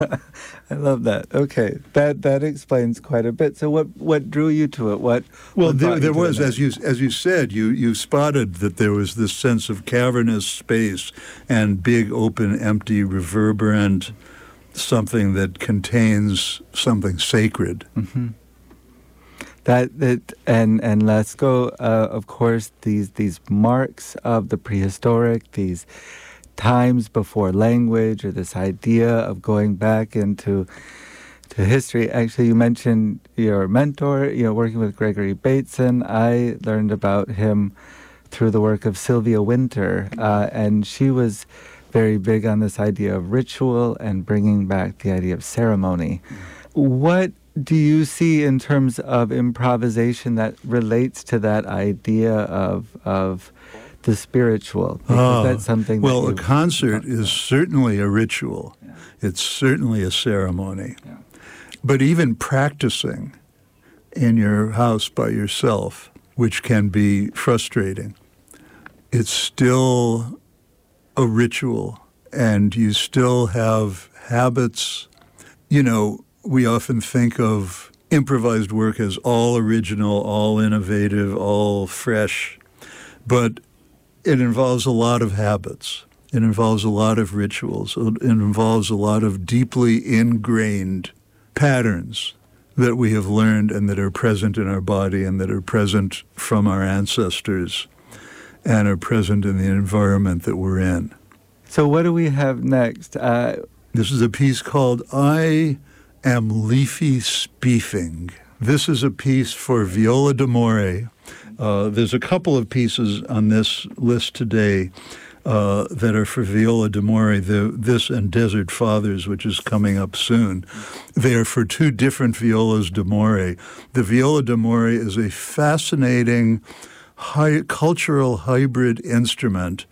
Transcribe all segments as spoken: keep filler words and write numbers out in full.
I love that. Okay, that that explains quite a bit. So, what what drew you to it? What well, what there, brought you there to was, the as you as you said, you you spotted that there was this sense of cavernous space and big, open, empty, reverberant, something that contains something sacred. Mm-hmm. That that and and let's go. Uh, of course, these these marks of the prehistoric, these times before language, or this idea of going back into to history. Actually, you mentioned your mentor, you know, working with Gregory Bateson. I learned about him through the work of Sylvia Wynter, uh, and she was very big on this idea of ritual and bringing back the idea of ceremony. What do you see in terms of improvisation that relates to that idea of of the spiritual? Because Oh, that's something well, that a concert is certainly a ritual. Yeah. It's certainly a ceremony. Yeah. But even practicing in your house by yourself, which can be frustrating, it's still a ritual, and you still have habits. You know, we often think of improvised work as all original, all innovative, all fresh, but it involves a lot of habits. It involves a lot of rituals. It involves a lot of deeply ingrained patterns that we have learned and that are present in our body and that are present from our ancestors and are present in the environment that we're in. So what do we have next? Uh, this is a piece called I Am Leafy Spiefing. This is a piece for viola d'amore. Uh, there's a couple of pieces on this list today uh, that are for viola d'amore, the, this and Desert Fathers, which is coming up soon. They are for two different violas d'amore. The viola d'amore is a fascinating Hi- cultural hybrid instrument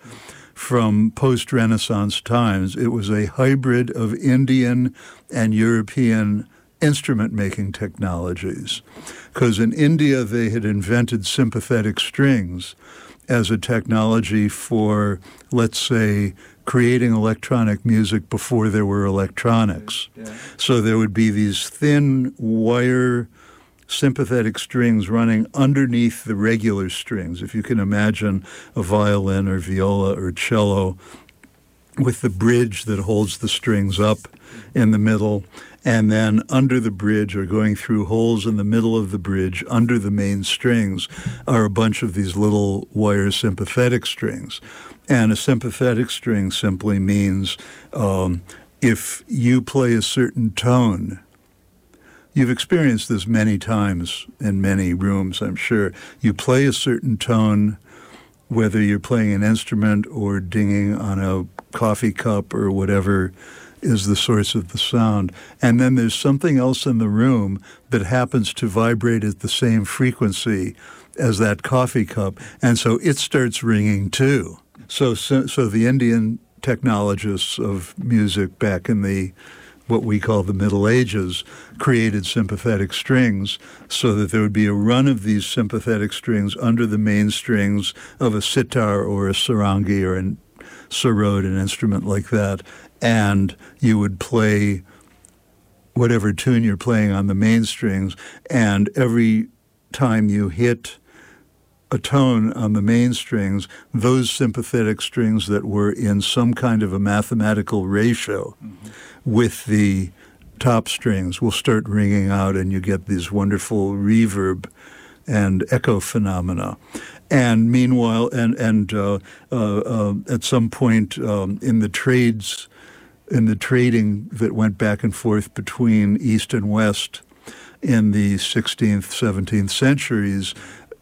from post-Renaissance times. It was a hybrid of Indian and European instrument-making technologies, because in India they had invented sympathetic strings as a technology for, let's say, creating electronic music before there were electronics. Yeah. So there would be these thin wire sympathetic strings running underneath the regular strings. If you can imagine a violin or viola or cello with the bridge that holds the strings up in the middle, and then under the bridge or going through holes in the middle of the bridge under the main strings are a bunch of these little wire sympathetic strings. And a sympathetic string simply means um, if you play a certain tone, you've experienced this many times in many rooms, I'm sure. You play a certain tone, whether you're playing an instrument or dinging on a coffee cup or whatever is the source of the sound. And then there's something else in the room that happens to vibrate at the same frequency as that coffee cup. And so it starts ringing too. So, so, so the Indian technologists of music back in the what we call the Middle Ages, created sympathetic strings so that there would be a run of these sympathetic strings under the main strings of a sitar or a sarangi or a sarod, an instrument like that, and you would play whatever tune you're playing on the main strings, and every time you hit a tone on the main strings, those sympathetic strings that were in some kind of a mathematical ratio mm-hmm. with the top strings will start ringing out, and you get these wonderful reverb and echo phenomena. And meanwhile, and and uh, uh, uh, at some point um, in the trades, in the trading that went back and forth between East and West in the sixteenth, seventeenth centuries,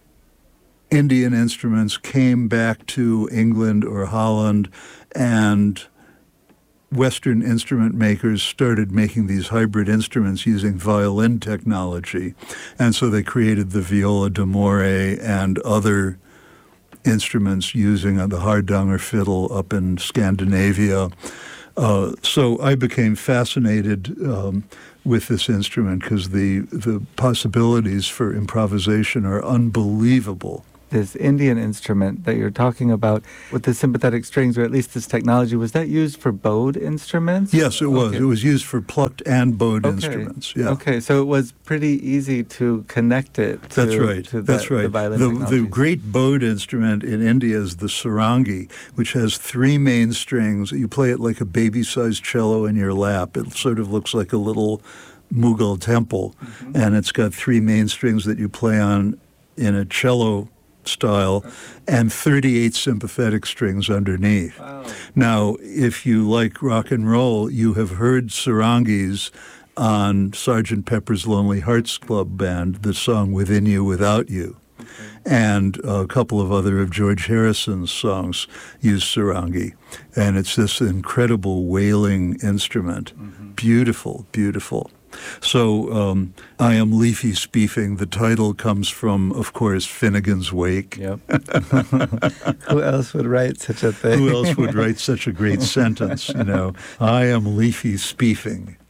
Indian instruments came back to England or Holland, and Western instrument makers started making these hybrid instruments using violin technology. And so they created the viola d'amore and other instruments using the hardanger fiddle up in Scandinavia. Uh, so I became fascinated um, with this instrument because the, the possibilities for improvisation are unbelievable. this Indian instrument that you're talking about with the sympathetic strings, or at least this technology, was that used for bowed instruments? Yes, it was. Okay. It was used for plucked and bowed Okay. instruments. Yeah. Okay, so it was pretty easy to connect it to, That's right. to That's the, right. the violin The, technology. the great bowed instrument in India is the sarangi, which has three main strings. You play it like a baby-sized cello in your lap. It sort of looks like a little Mughal temple, mm-hmm. and it's got three main strings that you play on in a cello style, okay. and thirty-eight sympathetic strings underneath. Wow. Now, if you like rock and roll, you have heard sarangis on Sergeant Pepper's Lonely Hearts Club Band, the song Within You, Without You. Okay. And a couple of other of George Harrison's songs use sarangi. And it's this incredible wailing instrument. Mm-hmm. Beautiful, beautiful. So um, I Am Leafy Spiefing. The title comes from, of course, Finnegan's Wake. Yep. Who else would write such a thing? Who else would write such a great sentence, you know? I am Leafy Spiefing.